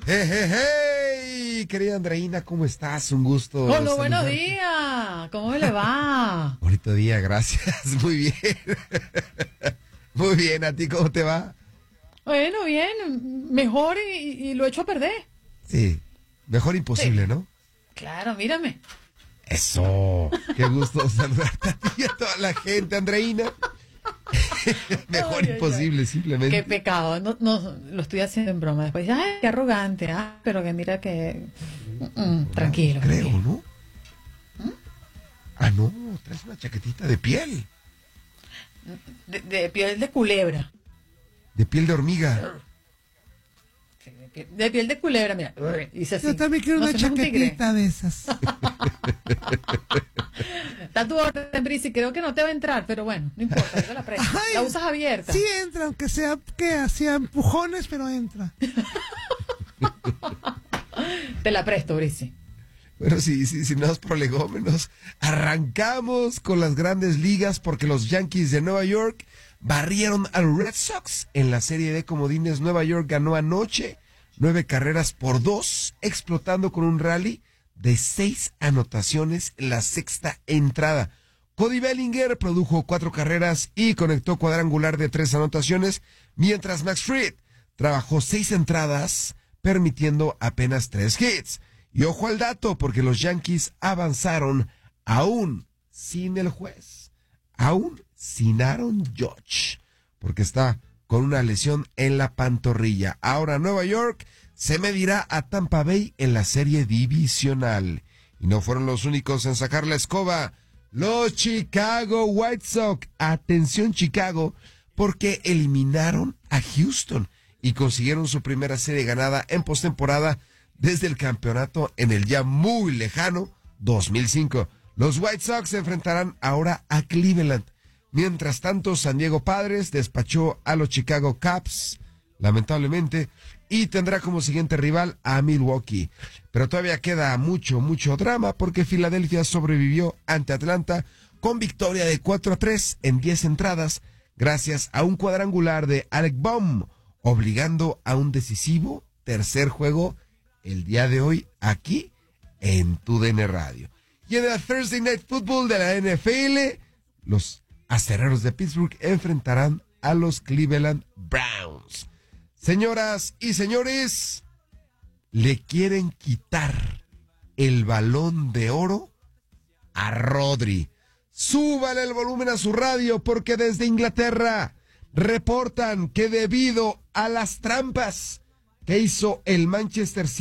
Hey, querida Andreina, ¿cómo estás? Un gusto. Hola, buenos días. ¿Cómo le va? Bonito día, gracias. Muy bien. Muy bien, ¿a ti cómo te va? Bueno, bien. Mejor y lo echo a perder. Sí, mejor imposible, Sí. ¿no? Claro, mírame. Eso. Qué gusto saludarte a ti y a toda la gente, Andreina. Mejor Ay, ay, imposible, ay. simplemente. Qué pecado. No, lo estoy haciendo en broma. Después, ay, qué arrogante. Pero que mira que... tranquilo. Creo, tranquilo. ¿no? Ah, no, traes una chaquetita de piel. De piel de culebra. De piel de hormiga. Sí, de piel de culebra, mira. Dice así. Yo también quiero No, una eso no es un tigre. chaquetita de esas. Está tu orden, Brisi. Creo que no te va a entrar, pero bueno, no importa. Yo te la presto. Ay, La usas abierta. Sí entra, aunque sea que hacía empujones, pero entra. Te la presto, Brisi. Bueno, si no es prolegómenos, arrancamos con las grandes ligas porque los Yankees de Nueva York barrieron a los Red Sox en la serie de comodines. Nueva York ganó anoche 9 carreras por 2, explotando con un rally de 6 anotaciones en la sexta entrada. Cody Bellinger produjo 4 carreras y conectó cuadrangular de 3 anotaciones, mientras Max Fried trabajó 6 entradas, permitiendo apenas 3 hits. Y ojo al dato, porque los Yankees avanzaron aún sin el juez, aún sin Aaron Judge, porque está con una lesión en la pantorrilla. Ahora Nueva York se medirá a Tampa Bay en la serie divisional. Y no fueron los únicos en sacar la escoba. Los Chicago White Sox, atención Chicago, porque eliminaron a Houston y consiguieron su primera serie ganada en postemporada desde el campeonato en el ya muy lejano 2005. Los White Sox se enfrentarán ahora a Cleveland. Mientras tanto, San Diego Padres despachó a los Chicago Cubs, lamentablemente, y tendrá como siguiente rival a Milwaukee. Pero todavía queda mucho drama porque Filadelfia sobrevivió ante Atlanta con victoria de 4-3 en 10 entradas, gracias a un cuadrangular de Alec Bohm, obligando a un decisivo tercer juego el día de hoy aquí en TUDN Radio. Y en el Thursday Night Football de la NFL, los Acereros de Pittsburgh enfrentarán a los Cleveland Browns. Señoras y señores, le quieren quitar el Balón de Oro a Rodri. Súbale el volumen a su radio porque desde Inglaterra reportan que debido a las trampas que hizo el Manchester City,